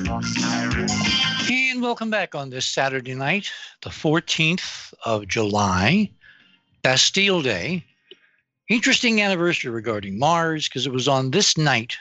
And welcome back on this Saturday night, the 14th of July, Bastille Day. Interesting anniversary regarding Mars, because it was on this night,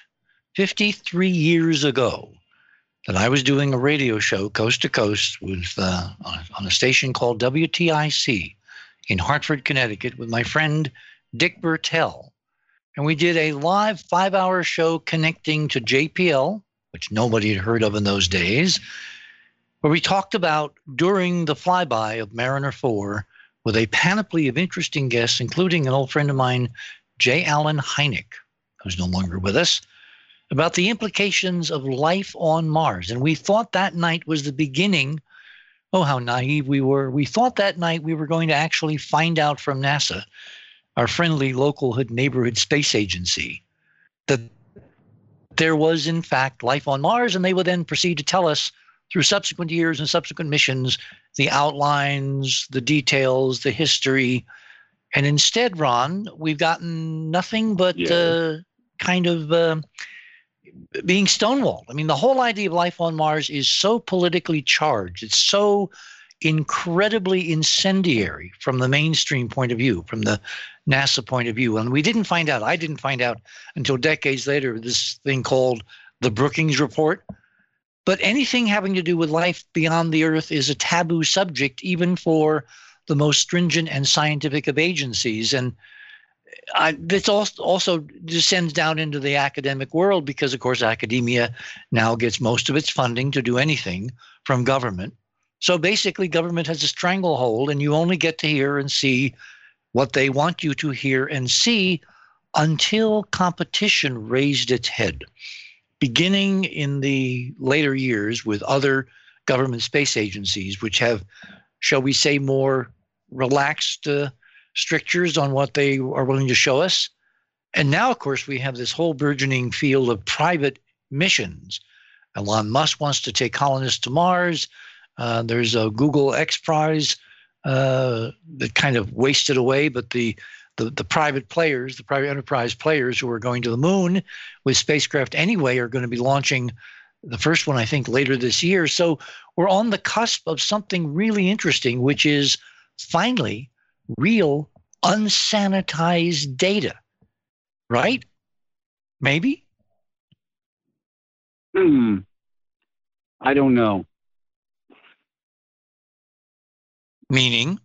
53 years ago, that I was doing a radio show coast to coast with on a station called WTIC in Hartford, Connecticut, with my friend Dick Bertel. And we did a live 5-hour show connecting to JPL, which nobody had heard of in those days, where we talked about during the flyby of Mariner 4 with a panoply of interesting guests, including an old friend of mine, J. Allen Hynek, who's no longer with us, about the implications of life on Mars. And we thought that night was the beginning. Oh, how naive we were. We thought that night we were going to actually find out from NASA, our friendly local neighborhood space agency, that there was, in fact, life on Mars, and they would then proceed to tell us through subsequent years and subsequent missions the outlines, the details, the history. And instead, Ron, we've gotten nothing but kind of being stonewalled. I mean, the whole idea of life on Mars is so politically charged. It's so incredibly incendiary from the mainstream point of view, from the NASA point of view. And we didn't find out, I didn't find out until decades later, this thing called the Brookings Report. But anything having to do with life beyond the Earth is a taboo subject, even for the most stringent and scientific of agencies. And this also descends down into the academic world because, of course, academia now gets most of its funding to do anything from government. So basically, government has a stranglehold, and you only get to hear and see what they want you to hear and see until competition raised its head. Beginning in the later years with other government space agencies, which have, shall we say, more relaxed strictures on what they are willing to show us. And now, of course, we have this whole burgeoning field of private missions. Elon Musk wants to take colonists to Mars. There's a Google X Prize that kind of wasted away, but the private players, the private enterprise players who are going to the moon with spacecraft anyway are going to be launching the first one, I think, later this year. So we're on the cusp of something really interesting, which is finally real unsanitized data, right? Maybe? I don't know. Meaning?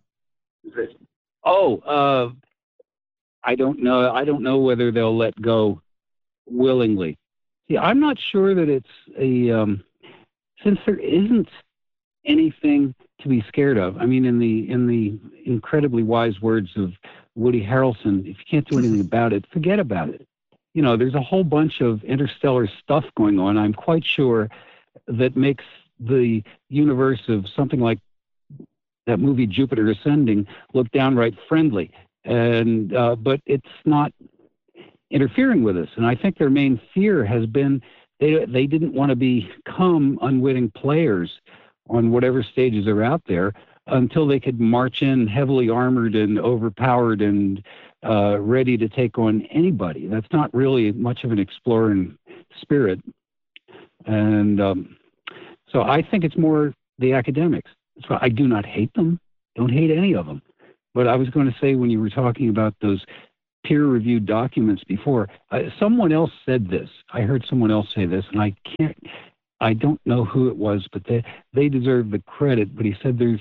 I don't know. I don't know whether they'll let go willingly. See, I'm not sure that it's since there isn't anything to be scared of. I mean, in the incredibly wise words of Woody Harrelson, if you can't do anything about it, forget about it. You know, there's a whole bunch of interstellar stuff going on. I'm quite sure that makes the universe of something like that movie Jupiter Ascending look downright friendly. And but it's not interfering with us. And I think their main fear has been they didn't want to become unwitting players on whatever stages are out there until they could march in heavily armored and overpowered and ready to take on anybody. That's not really much of an exploring spirit. And so I think it's more the academics. So I do not hate them. Don't hate any of them. But I was going to say, when you were talking about those peer-reviewed documents before, someone else said this. I heard someone else say this, and I don't know who it was, but they deserve the credit. But he said there's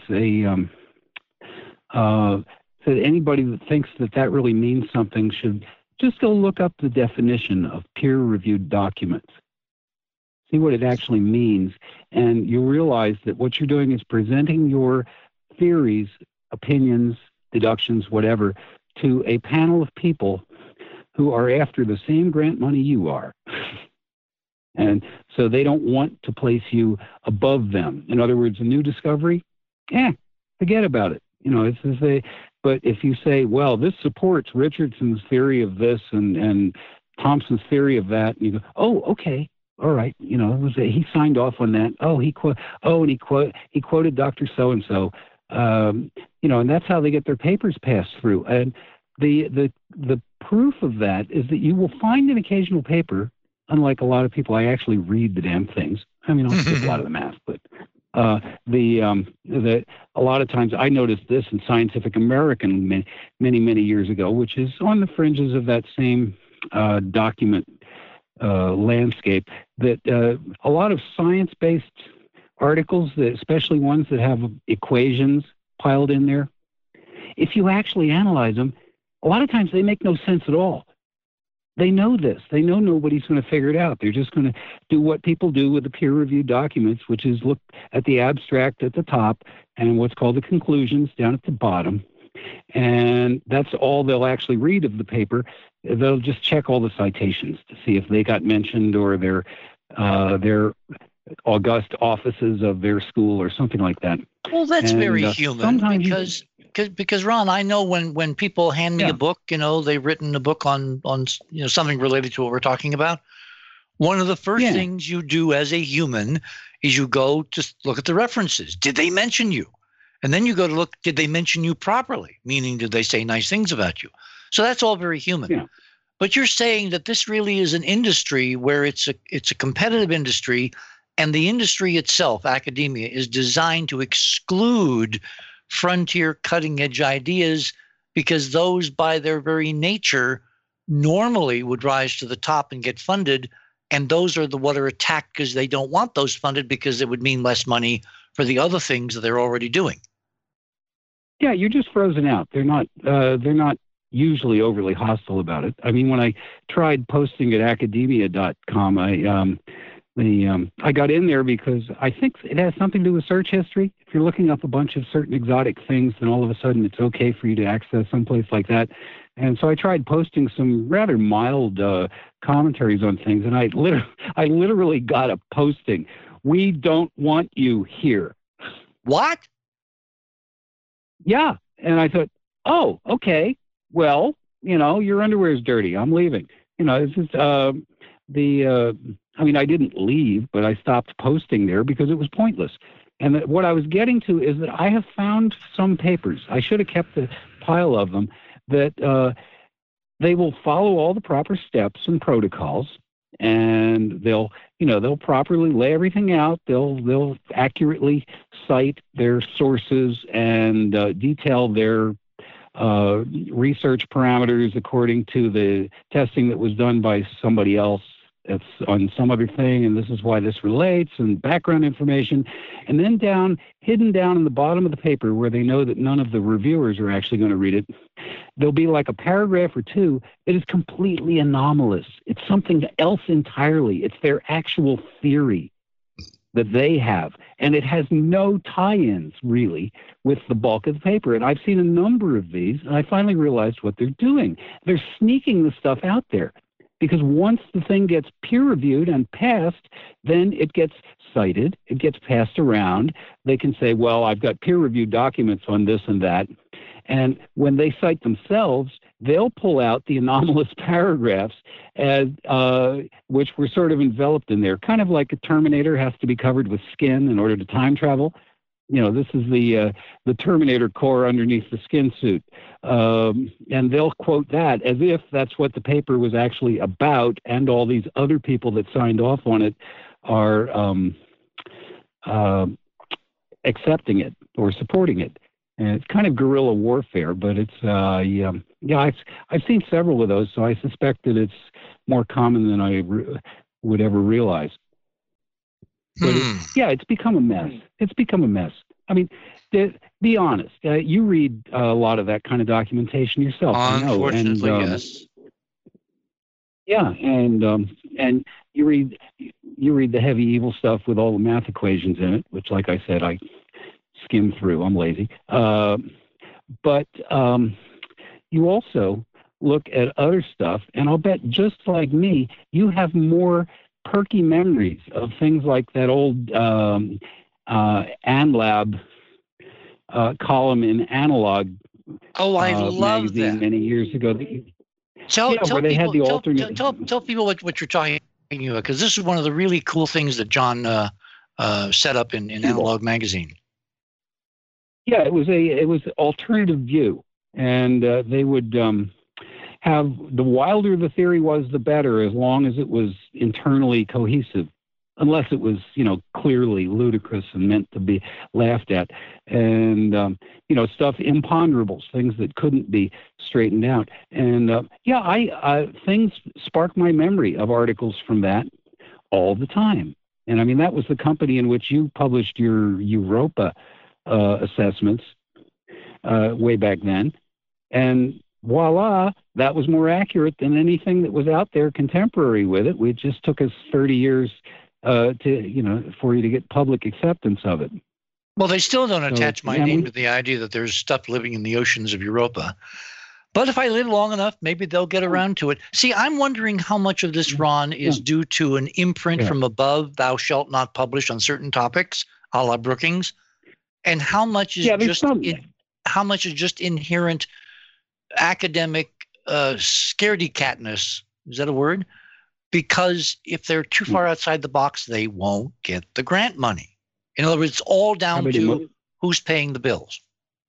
said anybody that thinks that really means something should just go look up the definition of peer-reviewed documents. See what it actually means, and you realize that what you're doing is presenting your theories, opinions, deductions, whatever, to a panel of people who are after the same grant money you are. And so they don't want to place you above them. In other words, a new discovery, forget about it. You know, but if you say, well, this supports Richardson's theory of this and Thompson's theory of that, and you go, oh, okay, all right, you know, he signed off on that. Oh, he quoted Dr. So-and-so. You know, and that's how they get their papers passed through. And the proof of that is that you will find an occasional paper unlike a lot of people, I actually read the damn things. I mean, I'll skip a lot of the math, but a lot of times I noticed this in Scientific American many years ago, which is on the fringes of that same document landscape, that a lot of science-based articles, especially ones that have equations piled in there, if you actually analyze them, a lot of times they make no sense at all. They know this. They know nobody's going to figure it out. They're just going to do what people do with the peer-reviewed documents, which is look at the abstract at the top and what's called the conclusions down at the bottom. And that's all they'll actually read of the paper. They'll just check all the citations to see if they got mentioned or their august offices of their school or something like that. Well, that's very human because Ron, I know when people hand me a book, they've written a book on something related to what we're talking about. One of the first things you do as a human is you go to look at the references. Did they mention you? And then you go to look, did they mention you properly? Meaning, did they say nice things about you? So that's all very human. Yeah. But you're saying that this really is an industry where it's a competitive industry, and the industry itself, academia, is designed to exclude frontier cutting-edge ideas because those, by their very nature, normally would rise to the top and get funded, and those are what are attacked because they don't want those funded because it would mean less money for the other things that they're already doing. Yeah, you're just frozen out. They're not usually overly hostile about it. I mean, when I tried posting at academia.com, I got in there because I think it has something to do with search history. If you're looking up a bunch of certain exotic things, then all of a sudden it's okay for you to access someplace like that. And so I tried posting some rather mild commentaries on things, and I literally got a posting. We don't want you here. What? Yeah. And I thought, oh, okay. Well, your underwear is dirty. I'm leaving. This is I didn't leave, but I stopped posting there because it was pointless. And what I was getting to is that I have found some papers, I should have kept a pile of them, that they will follow all the proper steps and protocols, and they'll properly lay everything out. They'll accurately cite their sources and detail their research parameters according to the testing that was done by somebody else that's on some other thing, and this is why this relates, and background information. And then hidden down in the bottom of the paper, where they know that none of the reviewers are actually going to read it, there'll be like a paragraph or two that is completely anomalous. It's something else entirely. It's their actual theory that they have, and it has no tie-ins really with the bulk of the paper. And I've seen a number of these, and I finally realized what they're doing. They're sneaking the stuff out there, because once the thing gets peer-reviewed and passed, then it gets cited, it gets passed around. They can say, well, I've got peer-reviewed documents on this and that. And when they cite themselves, they'll pull out the anomalous paragraphs which were sort of enveloped in there, kind of like a Terminator has to be covered with skin in order to time travel. This is the Terminator core underneath the skin suit. And they'll quote that as if that's what the paper was actually about, and all these other people that signed off on it are accepting it or supporting it. And it's kind of guerrilla warfare, but it's, I've seen several of those, so I suspect that it's more common than I would ever realize. But it's become a mess. It's become a mess. I mean, be honest. You read a lot of that kind of documentation yourself. Unfortunately, I know. yes. Yeah, and you read the heavy evil stuff with all the math equations in it, which, like I said, I skim through. I'm lazy. But you also look at other stuff, and I'll bet, just like me, you have more perky memories of things like that old ANLAB column in Analog. Oh, I love magazine that. Many years ago. Tell where they people, had the alternate. Tell people what you're talking about, because this is one of the really cool things that John set up in Analog magazine. Yeah, it was alternative view, and they would have the wilder the theory was, the better, as long as it was internally cohesive. Unless it was, clearly ludicrous and meant to be laughed at, and stuff imponderables, things that couldn't be straightened out. And things spark my memory of articles from that all the time. And I mean, that was the company in which you published your Europa assessments way back then, and voila, that was more accurate than anything that was out there contemporary with it. It just took us 30 years. For you to get public acceptance of it. Well, they still don't attach my name to the idea that there's stuff living in the oceans of Europa. But if I live long enough, maybe they'll get around to it. See, I'm wondering how much of this, Ron, is due to an imprint from above, thou shalt not publish on certain topics, a la Brookings, and how much is how much is just inherent academic scaredy-catness. Is that a word? Because if they're too far outside the box, they won't get the grant money. In other words, it's all down to who's paying the bills.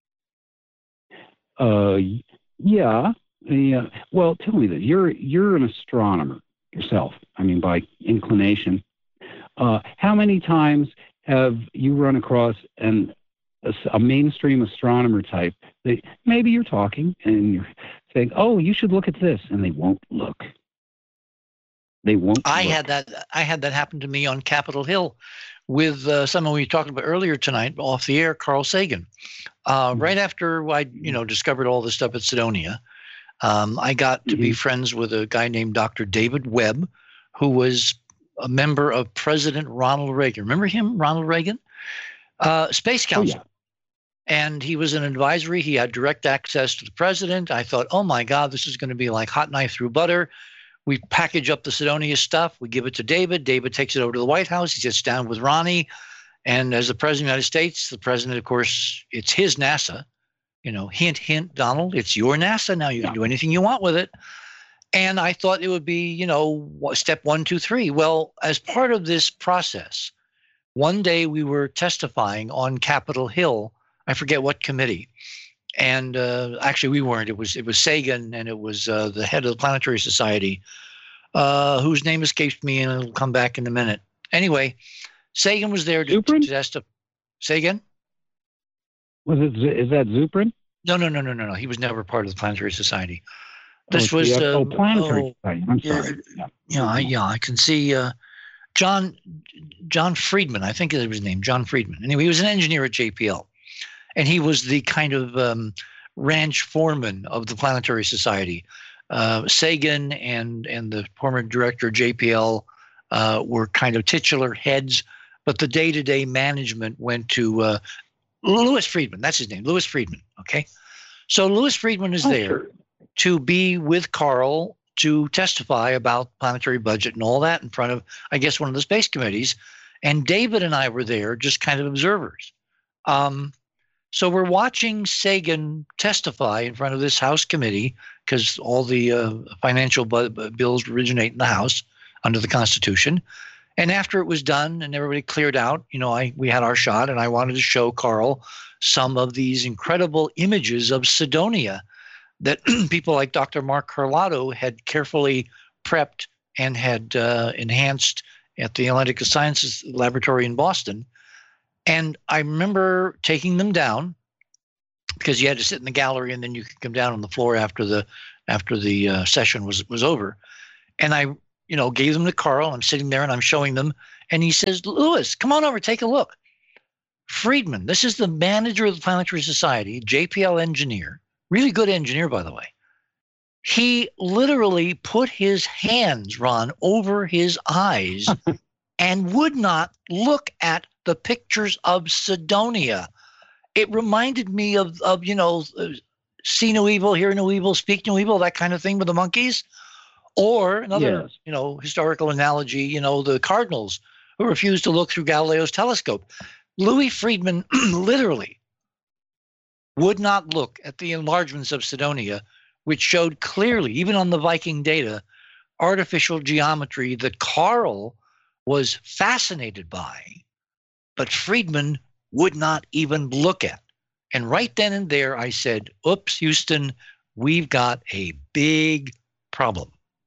Yeah. Well, tell me this. You're an astronomer yourself. I mean, by inclination. How many times have you run across a mainstream astronomer type that maybe you're talking and you're saying, "Oh, you should look at this," and they won't look. They won't. I had that happen to me on Capitol Hill with someone we talked about earlier tonight off the air, Carl Sagan. Right after I, discovered all this stuff at Cydonia, I got to be friends with a guy named Dr. David Webb, who was a member of President Ronald Reagan. Remember him, Ronald Reagan? Space Council. Oh, yeah. And he was an advisory. He had direct access to the president. I thought, oh my God, this is going to be like hot knife through butter. We package up the Cydonia stuff. We give it to David. David takes it over to the White House. He sits down with Ronnie. And as the president of the United States, the president, of course, it's his NASA. Hint, hint, Donald, it's your NASA now. You can do anything you want with it. And I thought it would be, step 1, 2, 3. Well, as part of this process, one day we were testifying on Capitol Hill. I forget what committee. And actually, we weren't. It was Sagan, and it was the head of the Planetary Society, whose name escapes me, and it'll come back in a minute. Anyway, Sagan was there to testify. Sagan? Is that Zuprin? No. He was never part of the Planetary Society. This was Planetary Society. I'm sorry. Yeah. I can see John Friedman. I think it was his name, John Friedman. Anyway, he was an engineer at JPL. And he was the kind of ranch foreman of the Planetary Society. Sagan and the former director of JPL were kind of titular heads, but the day-to-day management went to Louis Friedman. That's his name, Louis Friedman. Okay, so Louis Friedman is there to be with Carl to testify about planetary budget and all that in front of, I guess, one of the space committees. And David and I were there, just kind of observers. So we're watching Sagan testify in front of this House committee because all the financial bills originate in the House under the Constitution. And after it was done and everybody cleared out, we had our shot, and I wanted to show Carl some of these incredible images of Cydonia that people like Dr. Mark Carlotto had carefully prepped and had enhanced at the Atlantic Sciences Laboratory in Boston. And I remember taking them down because you had to sit in the gallery and then you could come down on the floor after the session was over. And I, gave them to Carl. I'm sitting there and I'm showing them. And he says, "Louis, come on over, take a look. Friedman, this is the manager of the Planetary Society, JPL engineer, really good engineer, by the way. He literally put his hands, Ron, over his eyes and would not look at the pictures of Cydonia. It reminded me of see no evil, hear no evil, speak no evil, that kind of thing with the monkeys. Or another, historical analogy, the cardinals who refused to look through Galileo's telescope. Louis Friedman literally would not look at the enlargements of Cydonia, which showed clearly, even on the Viking data, artificial geometry that Carl was fascinated by, but Friedman would not even look at. And right then and there, I said, "Oops, Houston, we've got a big problem.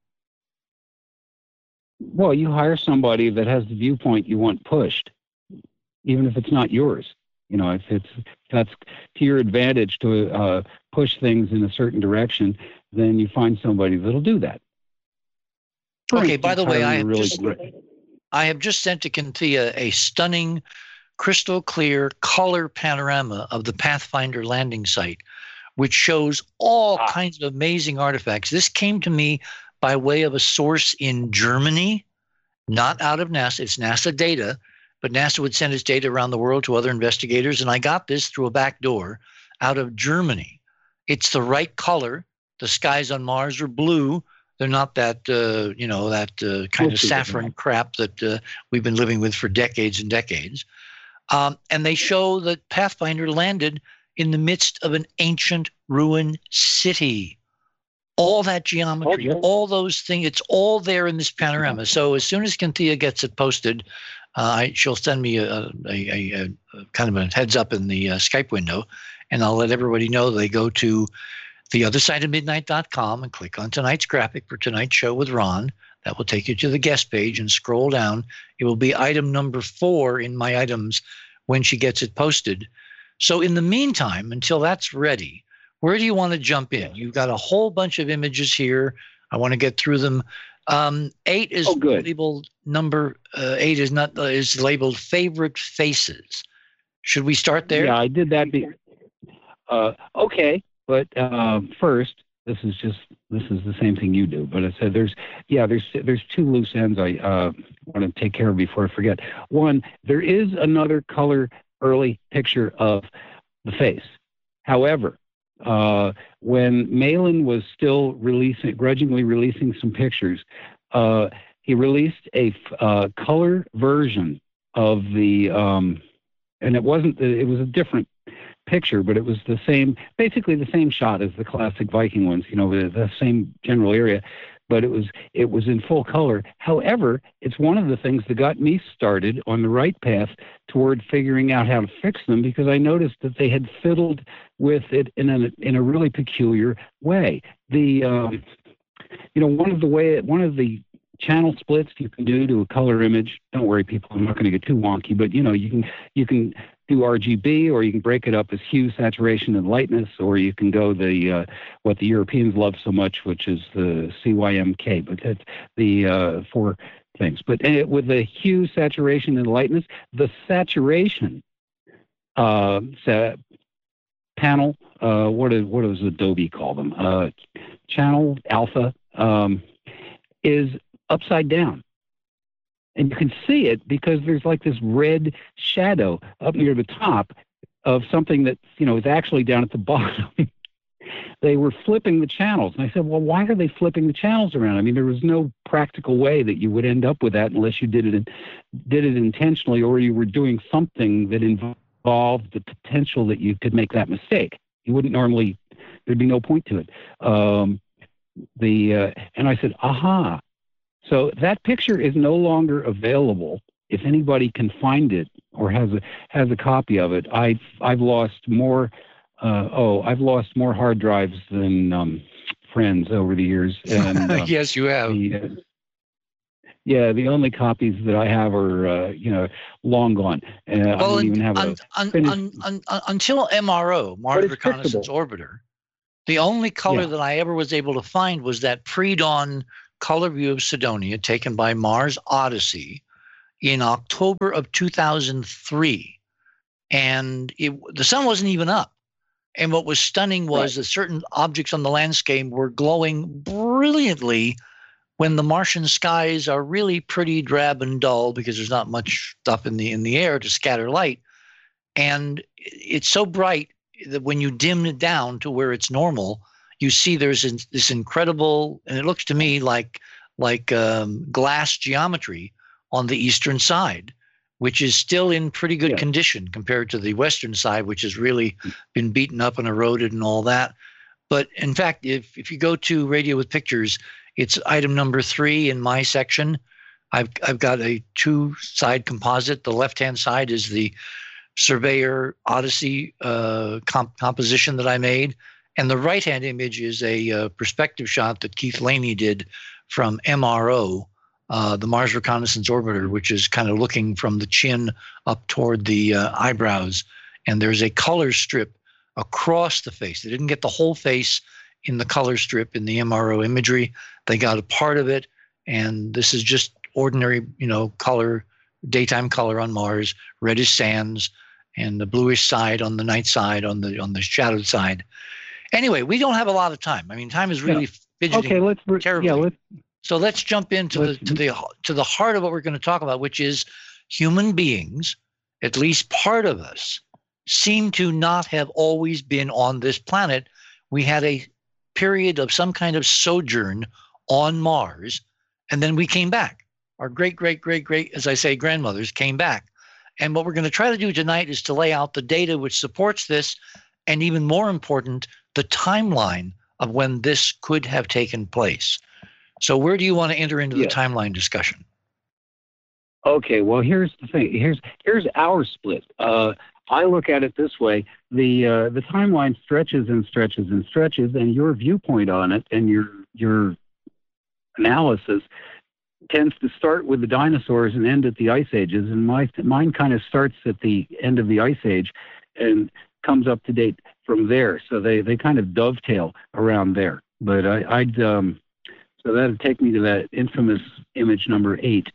Well, you hire somebody that has the viewpoint you want pushed, even if it's not yours. You know, if that's to your advantage to push things in a certain direction, then you find somebody that'll do that. Okay, by the way, I have just sent to Cynthia a stunning, crystal clear color panorama of the Pathfinder landing site, which shows all kinds of amazing artifacts. This came to me by way of a source in Germany, not out of NASA. It's NASA data, but NASA would send its data around the world to other investigators. And I got this through a back door out of Germany. It's the right color. The skies on Mars are blue. They're not that, kind of saffron crap that we've been living with for decades and decades. And they show that Pathfinder landed in the midst of an ancient ruined city. All that geometry, all those things, it's all there in this panorama. So as soon as Cynthia gets it posted, she'll send me a kind of a heads up in the Skype window, and I'll let everybody know they go to theothersideofmidnight.com and click on tonight's graphic for tonight's show with Ron. That will take you to the guest page, and scroll down. It will be item number 4 in my items when she gets it posted. So in the meantime, until that's ready, where do you want to jump in? You've got a whole bunch of images here. I want to get through them. 8 is labeled number 8 is labeled favorite faces. Should we start there? Yeah, I did that. Okay, but first, this is the same thing you do. But I said there's 2 loose ends I want to take care of before I forget. One, there is another color early picture of the face. However, when Malin was still grudgingly releasing some pictures, he released a color version of the, and it was a different picture, but it was basically the same shot as the classic Viking ones, the same general area, but it was in full color. However, it's one of the things that got me started on the right path toward figuring out how to fix them, because I noticed that they had fiddled with it in a really peculiar way. One of the channel splits you can do to a color image. Don't worry, people, I'm not going to get too wonky, but you can do RGB, or you can break it up as hue, saturation, and lightness, or you can go what the Europeans love so much, which is the CYMK. But that's the 4 things. But with the hue, saturation, and lightness, the saturation panel, what does Adobe call them? Channel alpha is upside down. And you can see it because there's like this red shadow up near the top of something that, is actually down at the bottom. They were flipping the channels. And I said, well, why are they flipping the channels around? I mean, there was no practical way that you would end up with that unless you did it intentionally, or you were doing something that involved the potential that you could make that mistake. You wouldn't normally, there'd be no point to it. And I said, aha. So that picture is no longer available. If anybody can find it or has a copy of it, I've lost more. I've lost more hard drives than friends over the years. And, yes, you have. The only copies that I have are long gone. I don't even have until MRO, Mars Reconnaissance Orbiter. The only color that I ever was able to find was that pre-dawn color view of Cydonia taken by Mars Odyssey in October of 2003. And the sun wasn't even up. And what was stunning was that certain objects on the landscape were glowing brilliantly when the Martian skies are really pretty drab and dull because there's not much stuff in the air to scatter light. And it's so bright that when you dim it down to where it's normal, you see there's this incredible, and it looks to me like glass geometry on the eastern side, which is still in pretty good condition compared to the western side, which has really been beaten up and eroded and all that. But in fact, if you go to Radio with Pictures, it's item number 3 in my section. I've got a 2-side composite. The left-hand side is the Surveyor Odyssey composition that I made. And the right-hand image is a perspective shot that Keith Laney did from MRO, the Mars Reconnaissance Orbiter, which is kind of looking from the chin up toward the eyebrows. And there's a color strip across the face. They didn't get the whole face in the color strip in the MRO imagery. They got a part of it. And this is just ordinary, color, daytime color on Mars. Red is sands, and the bluish side on the night side, on the shadowed side. Anyway, we don't have a lot of time. I mean, time is really fidgeting terribly. So let's jump into the heart of what we're going to talk about, which is human beings, at least part of us, seem to not have always been on this planet. We had a period of some kind of sojourn on Mars, and then we came back. Our great, as I say, grandmothers came back. And what we're going to try to do tonight is to lay out the data which supports this, and even more important, the timeline of when this could have taken place. So where do you want to enter into the timeline discussion? Okay, well, here's the thing. Here's our split. I look at it this way. The timeline stretches and stretches and stretches, and your viewpoint on it and your analysis tends to start with the dinosaurs and end at the ice ages, and mine kind of starts at the end of the ice age and comes up to date from there. So they kind of dovetail around there. But so that'd take me to that infamous image number 8.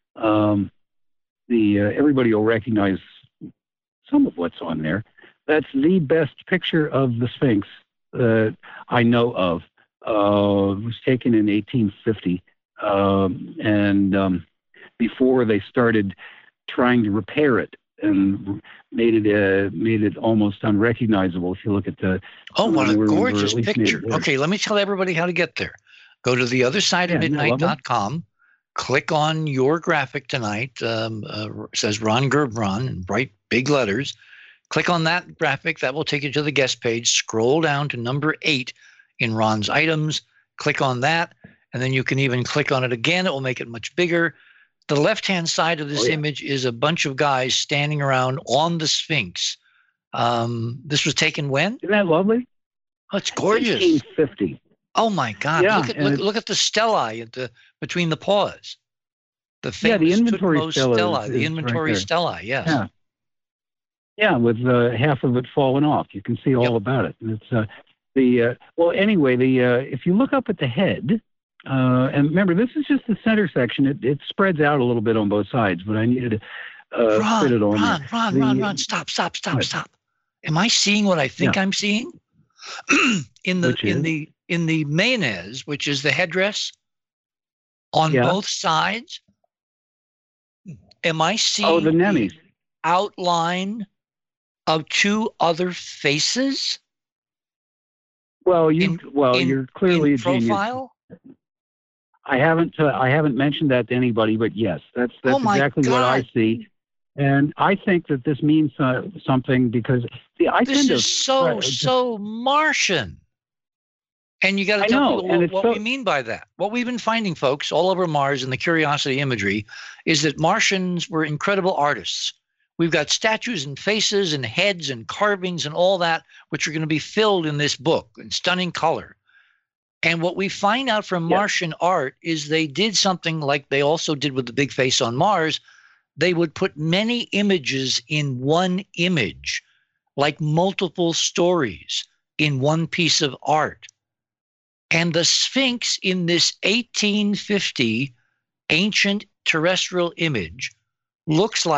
Everybody will recognize some of what's on there. That's the best picture of the Sphinx that I know of. It was taken in 1850. And before they started trying to repair it and made it almost unrecognizable. If you look at the what a gorgeous picture. Okay, let me tell everybody how to get there. Go to theothersideofmidnight.com, click on your graphic tonight. It says Ron Gerbron in bright big letters. Click on that graphic. That will take you to the guest page. Scroll down to number 8 in Ron's items. Click on that. And then you can even click on it again. It will make it much bigger. The left-hand side of this image is a bunch of guys standing around on the Sphinx. This was taken when? Isn't that lovely? Oh, it's gorgeous. 1850. Oh my God! Yeah, look at the stellae between the paws. The famous the inventory stela, the inventory right stellae. Yes. Yeah, with half of it falling off, you can see all about it. And it's if you look up at the head. And remember, this is just the center section. It spreads out a little bit on both sides, but I needed to fit it on. Ron, stop. Am I seeing what I think I'm seeing? in the mayonnaise, which is the headdress on both sides. Am I seeing the Nemes outline of 2 other faces? Well, you're clearly a profile. Genius. I haven't mentioned that to anybody, but yes, that's exactly what I see, and I think that this means something because this is so Martian, and you got to tell people what we mean by that. What we've been finding, folks, all over Mars in the Curiosity imagery, is that Martians were incredible artists. We've got statues and faces and heads and carvings and all that, which are going to be filled in this book in stunning color. And what we find out from Martian art is they did something like they also did with the big face on Mars. They would put many images in one image, like multiple stories in one piece of art. And the Sphinx in this 1850 ancient terrestrial image looks like